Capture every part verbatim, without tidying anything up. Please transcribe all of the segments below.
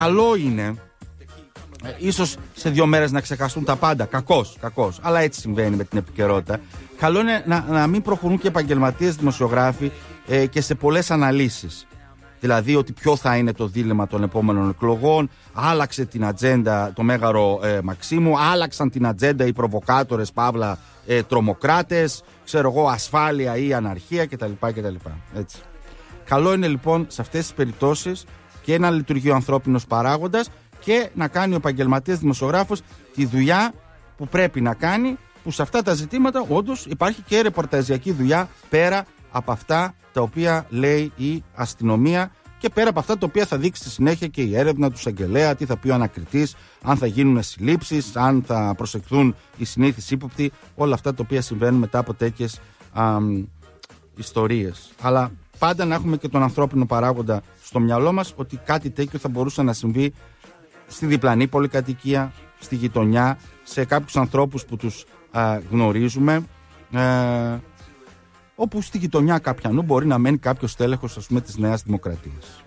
Καλό είναι, ε, ίσως σε δύο μέρες να ξεχαστούν τα πάντα. Κακώς, κακώς. Αλλά έτσι συμβαίνει με την επικαιρότητα. Καλό είναι να, να μην προχωρούν και επαγγελματίες δημοσιογράφοι ε, και σε πολλές αναλύσεις. Δηλαδή ότι ποιο θα είναι το δίλημμα των επόμενων εκλογών. Άλλαξε την ατζέντα το Μέγαρο ε, Μαξίμου. Άλλαξαν την ατζέντα οι προβοκάτορες, παύλα ε, τρομοκράτες. Ξέρω εγώ, ασφάλεια ή αναρχία κτλ. κτλ. Έτσι. Καλό είναι λοιπόν σε αυτές τις περιπτώσεις και να λειτουργεί ο ανθρώπινος παράγοντας και να κάνει ο επαγγελματίας δημοσιογράφος τη δουλειά που πρέπει να κάνει, που σε αυτά τα ζητήματα όντως υπάρχει και ρεπορταζιακή δουλειά πέρα από αυτά τα οποία λέει η αστυνομία και πέρα από αυτά τα οποία θα δείξει στη συνέχεια και η έρευνα του εισαγγελέα, τι θα πει ο ανακριτής, αν θα γίνουν συλλήψεις, αν θα προσεκθούν οι συνήθεις ύποπτοι, όλα αυτά τα οποία συμβαίνουν μετά από τέτοιες α, ιστορίες. Αλλά πάντα να έχουμε και τον ανθρώπινο παράγοντα στο μυαλό μας ότι κάτι τέτοιο θα μπορούσε να συμβεί στη διπλανή πολυκατοικία, στη γειτονιά, σε κάποιους ανθρώπους που τους α, γνωρίζουμε, ε, όπου στη γειτονιά κάποιανού μπορεί να μένει κάποιος τέλεχος, ας πούμε, της Νέας Δημοκρατίας.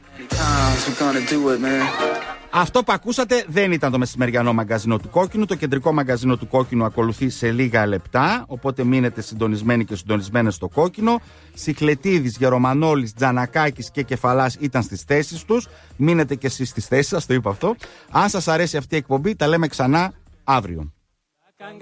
Αυτό που ακούσατε δεν ήταν το μεσημεριανό μαγκαζίνο του Κόκκινου. Το κεντρικό μαγκαζίνο του Κόκκινου ακολουθεί σε λίγα λεπτά. Οπότε μείνετε συντονισμένοι και συντονισμένες στο Κόκκινο. Σιχλετίδης, Γερομανόλης, Τζανακάκης και Κεφαλάς ήταν στις θέσεις τους. Μείνετε και εσείς στις θέσεις σας, το είπα αυτό. Αν σας αρέσει αυτή η εκπομπή, τα λέμε ξανά αύριο.